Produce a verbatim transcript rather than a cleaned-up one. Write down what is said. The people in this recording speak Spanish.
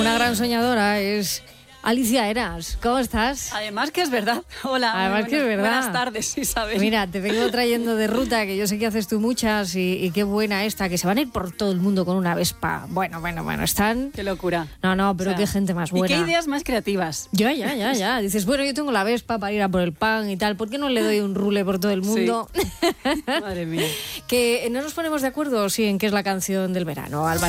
Una gran soñadora es Alicia Eras. ¿Cómo estás? Además que es verdad. Hola. Además que es verdad. Buenas tardes, Isabel. Mira, te vengo trayendo de ruta, que yo sé que haces tú muchas y, y qué buena esta, que se van a ir por todo el mundo con una Vespa. Bueno, bueno, bueno, están... Qué locura. No, no, pero o sea, qué gente más buena. Y qué ideas más creativas. Ya, ya, ya, ya. Dices, bueno, yo tengo la Vespa para ir a por el pan y tal. ¿Por qué no le doy un rule por todo el mundo? Sí. Madre mía. Que no nos ponemos de acuerdo, sí, en qué es la canción del verano, Álvaro.